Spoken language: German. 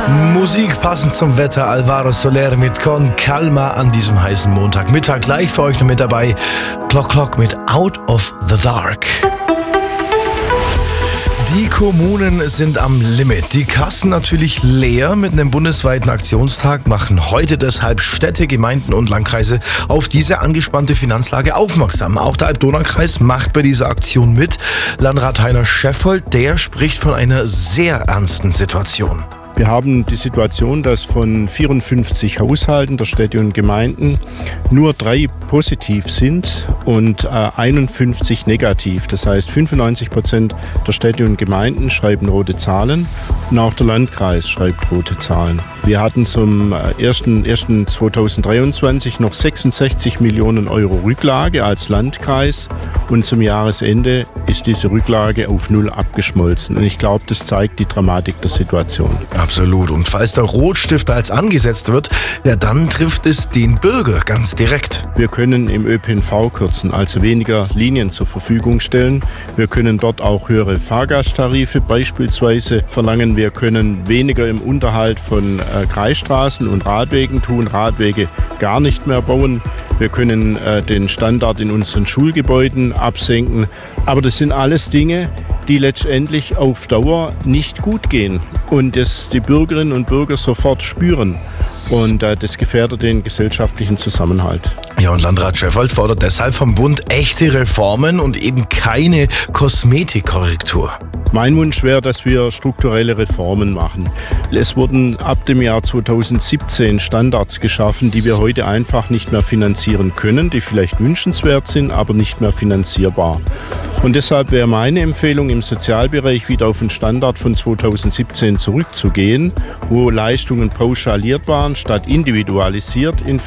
Musik passend zum Wetter, Alvaro Soler mit Con Calma an diesem heißen Montagmittag. Gleich für euch noch mit dabei Clock mit Out of the Dark. Die Kommunen sind am Limit. Die Kassen natürlich leer. Mit einem bundesweiten Aktionstag machen heute deshalb Städte, Gemeinden und Landkreise auf diese angespannte Finanzlage aufmerksam. Auch der Alb-Donau-Kreis macht bei dieser Aktion mit. Landrat Heiner Scheffold, der spricht von einer sehr ernsten Situation. Wir haben die Situation, dass von 54 Haushalten der Städte und Gemeinden nur 3 positiv sind und 51 negativ. Das heißt, 95% der Städte und Gemeinden schreiben rote Zahlen und auch der Landkreis schreibt rote Zahlen. Wir hatten zum 1.1.2023 noch 66 Millionen Euro Rücklage als Landkreis und zum Jahresende ist diese Rücklage auf 0 abgeschmolzen. Und ich glaube, das zeigt die Dramatik der Situation. Absolut. Und falls der Rotstift als angesetzt wird, ja, dann trifft es den Bürger ganz direkt. Wir können im ÖPNV kürzen, also weniger Linien zur Verfügung stellen. Wir können dort auch höhere Fahrgasttarife beispielsweise verlangen. Wir können weniger im Unterhalt von Kreisstraßen und Radwegen tun, Radwege gar nicht mehr bauen. Wir können den Standard in unseren Schulgebäuden absenken. Aber das sind alles Dinge, die letztendlich auf Dauer nicht gut gehen und das die Bürgerinnen und Bürger sofort spüren. Und das gefährdet den gesellschaftlichen Zusammenhalt. Ja, und Landrat Scheffold fordert deshalb vom Bund echte Reformen und eben keine Kosmetikkorrektur. Mein Wunsch wäre, dass wir strukturelle Reformen machen. Es wurden ab dem Jahr 2017 Standards geschaffen, die wir heute einfach nicht mehr finanzieren können, die vielleicht wünschenswert sind, aber nicht mehr finanzierbar. Und deshalb wäre meine Empfehlung, im Sozialbereich wieder auf den Standard von 2017 zurückzugehen, wo Leistungen pauschaliert waren, statt individualisiert in